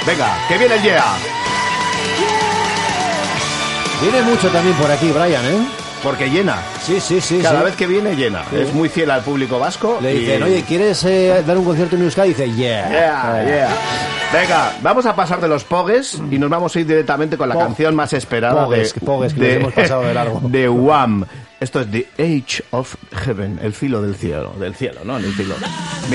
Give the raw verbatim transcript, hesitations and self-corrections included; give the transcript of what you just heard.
Venga, que viene el Yeah. Viene mucho también por aquí, Brian, ¿eh? Porque llena. Sí, sí, sí. Cada sí. vez que viene, llena. Sí. Es muy fiel al público vasco. Le y- dicen, oye, ¿quieres eh, dar un concierto en Euskadi? Y dice, yeah. Yeah, yeah. Venga, vamos a pasar de los pogues y nos vamos a ir directamente con la Pog- canción más esperada Pogues, de, pogues, que nos hemos pasado de largo. de Wham. Esto es The Age of Heaven, el filo del cielo. Del cielo, ¿no? En el filo.